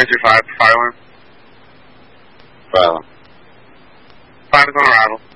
925, fire alarm. Fire alarm. 5 is on arrival.